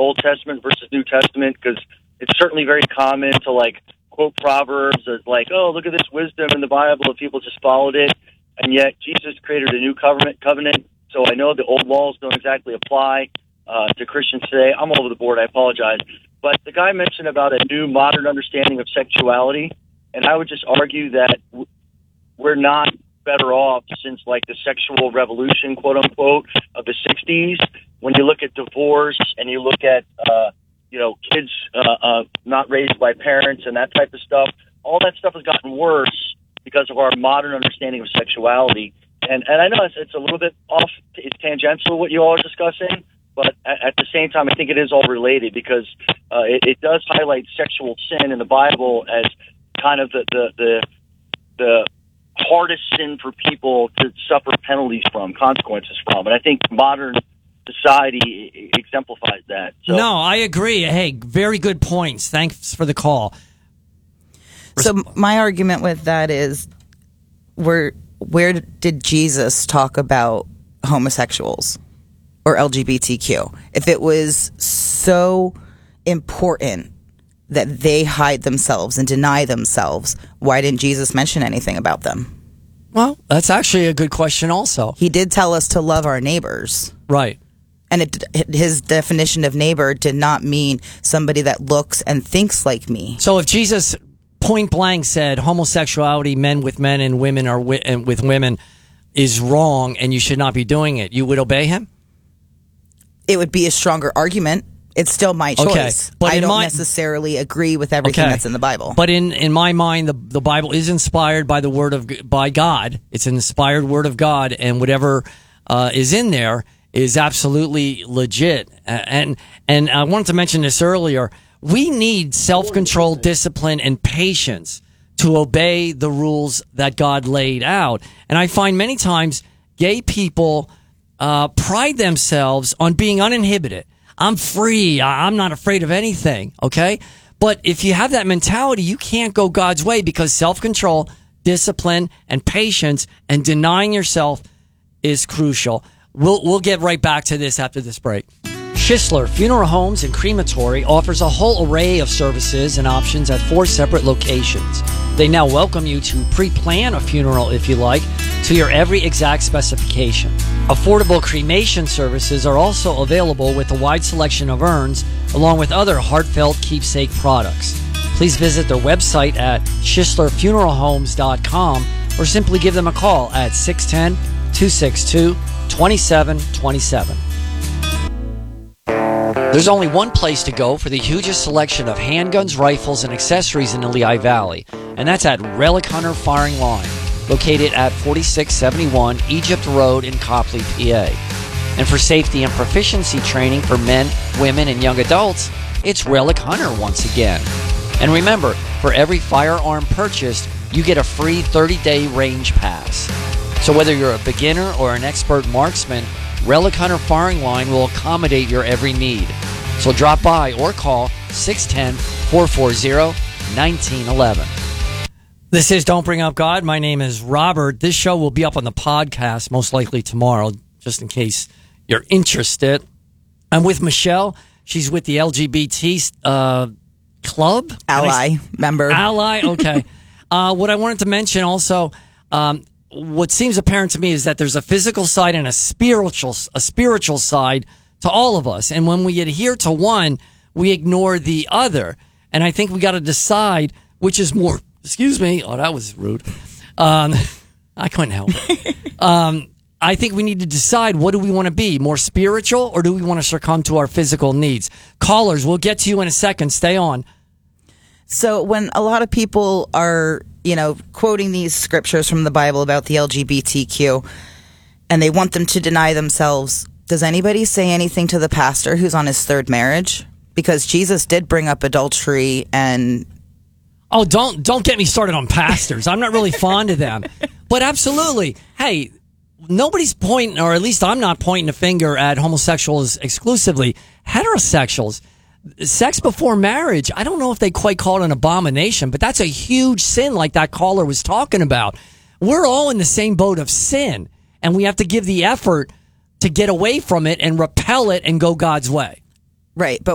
Old Testament versus New Testament, because it's certainly very common to like quote Proverbs as like, oh, look at this wisdom in the Bible if people just followed it. And yet Jesus created a new covenant. So I know the old laws don't exactly apply to Christians today. I'm all over the board. I apologize. But the guy mentioned about a new modern understanding of sexuality. And I would just argue that we're not better off since like the sexual revolution, quote unquote, of the 60s. When you look at divorce and you look at, kids not raised by parents and that type of stuff, all that stuff has gotten worse because of our modern understanding of sexuality. And I know it's a little bit off, it's tangential what you all are discussing, but at the same time, I think it is all related because it does highlight sexual sin in the Bible as kind of the hardest sin for people to suffer penalties from, consequences from. And I think modern society exemplifies that. So, no, I agree. Hey, very good points. Thanks for the call. So my argument with that is, where did Jesus talk about homosexuals or LGBTQ? If it was so important that they hide themselves and deny themselves, why didn't Jesus mention anything about them? Well, that's actually a good question also. He did tell us to love our neighbors. Right. And his definition of neighbor did not mean somebody that looks and thinks like me. So if Jesus point blank said homosexuality, men with men and women are with women, is wrong and you should not be doing it, you would obey him? It would be a stronger argument. It's still my choice. But I don't necessarily agree with everything that's in the Bible. But in my mind, the Bible is inspired by by God. It's an inspired word of God, and whatever is in there is absolutely legit. And I wanted to mention this earlier. We need self-control, discipline, and patience to obey the rules that God laid out. And I find many times gay people pride themselves on being uninhibited. I'm free. I'm not afraid of anything. Okay. But if you have that mentality, you can't go God's way, because self-control, discipline, and patience and denying yourself is crucial. We'll get right back to this after this break. Schisler Funeral Homes and Crematory offers a whole array of services and options at 4 separate locations. They now welcome you to pre-plan a funeral, if you like, to your every exact specification. Affordable cremation services are also available with a wide selection of urns, along with other heartfelt keepsake products. Please visit their website at SchislerFuneralHomes.com or simply give them a call at 610-262-2727. There's only one place to go for the hugest selection of handguns, rifles, and accessories in the Lehigh Valley, and that's at Relic Hunter Firing Line, located at 4671 Egypt Road in Copley, PA. And for safety and proficiency training for men, women, and young adults, it's Relic Hunter once again. And remember, for every firearm purchased, you get a free 30-day range pass. So whether you're a beginner or an expert marksman, Relic Hunter Firing Line will accommodate your every need. So drop by or call 610-440-1911. This is Don't Bring Up God. My name is Robert. This show will be up on the podcast most likely tomorrow, just in case you're interested. I'm with Michelle. She's with the LGBT club? Ally member. Ally, okay. What I wanted to mention also, what seems apparent to me is that there's a physical side and a spiritual side to all of us. And when we adhere to one, we ignore the other. And I think we got to decide which is more, excuse me. Oh, that was rude. I couldn't help it. I think we need to decide, what do we want to be, more spiritual, or do we want to succumb to our physical needs? Callers, we'll get to you in a second. Stay on. So when a lot of people are, quoting these scriptures from the Bible about the LGBTQ, and they want them to deny themselves, does anybody say anything to the pastor who's on his 3rd marriage? Because Jesus did bring up adultery and... Oh, don't get me started on pastors. I'm not really fond of them. But absolutely. Hey, nobody's pointing, or at least I'm not pointing a finger at homosexuals exclusively. Heterosexuals. Sex before marriage, I don't know if they quite call it an abomination, but that's a huge sin, like that caller was talking about. We're all in the same boat of sin, and we have to give the effort to get away from it and repel it and go God's way. Right, but